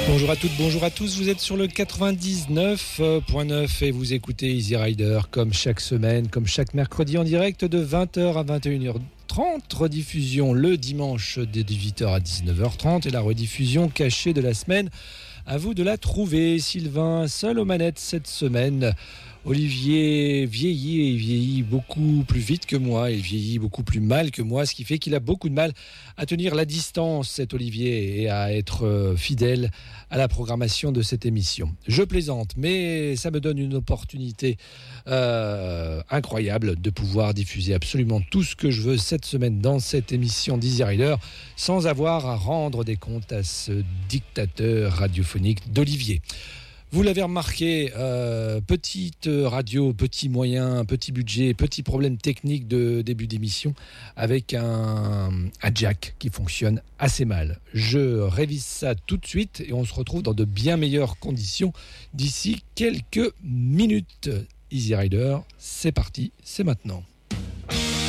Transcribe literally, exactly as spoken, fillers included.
Bonjour à toutes, bonjour à tous, vous êtes sur le quatre-vingt-dix-neuf point neuf et vous écoutez Easy Rider comme chaque semaine, comme chaque mercredi en direct de vingt heures à vingt et une heures trente, rediffusion le dimanche de dix-huit heures à dix-neuf heures trente et la rediffusion cachée de la semaine. À vous de la trouver. Sylvain seul aux manettes cette semaine. Olivier vieillit et il vieillit beaucoup plus vite que moi, il vieillit beaucoup plus mal que moi, ce qui fait qu'il a beaucoup de mal à tenir la distance, cet Olivier, et à être fidèle à la programmation de cette émission. Je plaisante, mais ça me donne une opportunité euh, incroyable de pouvoir diffuser absolument tout ce que je veux cette semaine dans cette émission d'Easy Rider, sans avoir à rendre des comptes à ce dictateur radiophonique d'Olivier. Vous l'avez remarqué, euh, petite radio, petit moyen, petit budget, petit problème technique de début d'émission avec un, un jack qui fonctionne assez mal. Je révise ça tout de suite et on se retrouve dans de bien meilleures conditions d'ici quelques minutes. Easy Rider, c'est parti, c'est maintenant.